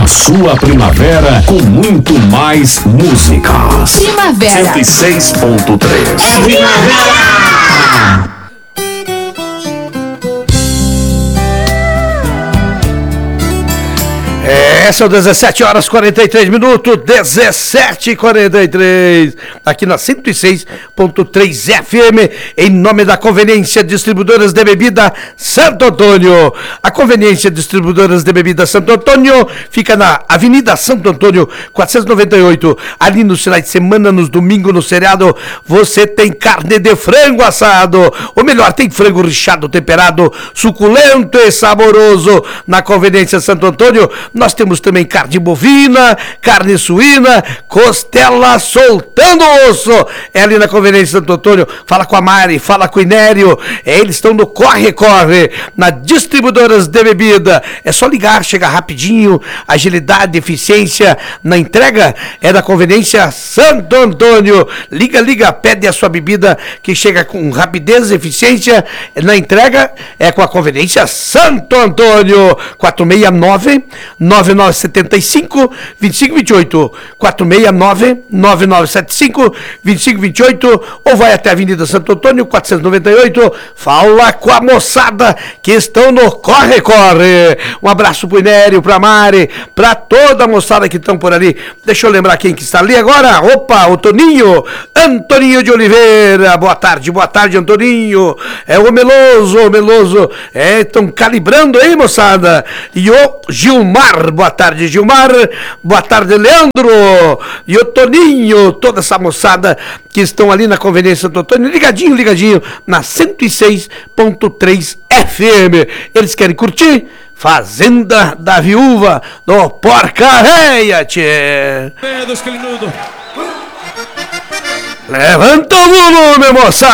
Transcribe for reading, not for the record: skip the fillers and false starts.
sua primavera com muito mais músicas. Primavera 106.3. é primavera! São 17 horas 43 minutos, 17h43, aqui na 106.3 FM, em nome da Conveniência Distribuidoras de Bebida Santo Antônio. A Conveniência Distribuidoras de Bebida Santo Antônio fica na Avenida Santo Antônio, 498. Ali nos finais de semana, nos domingos, no feriado, você tem carne de frango assado. Ou melhor, tem frango recheado, temperado, suculento e saboroso. Na Conveniência Santo Antônio, nós temos também carne bovina, carne suína, costela soltando osso. É ali na Conveniência Santo Antônio. Fala com a Mari, fala com o Inério. Eles estão no corre-corre, na Distribuidoras de Bebida. É só ligar, chega rapidinho. Agilidade, eficiência na entrega é da Conveniência Santo Antônio. Liga, pede a sua bebida que chega com rapidez, eficiência na entrega. É com a Conveniência Santo Antônio. 469-9975-2528, 469-9975-2528, ou vai até a Avenida Santo Antônio, 498, fala com a moçada que estão no corre-corre. Um abraço pro Inério, pra Mari, pra toda a moçada que estão por ali. Deixa eu lembrar quem que está ali agora. Opa, o Toninho, Antoninho de Oliveira, boa tarde, Antoninho. É o Meloso, estão calibrando aí, moçada. E o Gilmar, boa tarde, Gilmar, boa tarde, Leandro, e o Toninho, toda essa moçada que estão ali na Conveniência Santo Antônio, ligadinho, na 106.3 FM. Eles querem curtir Fazenda da Viúva do Porca Véia, tchê. Levanta o volume, moçada.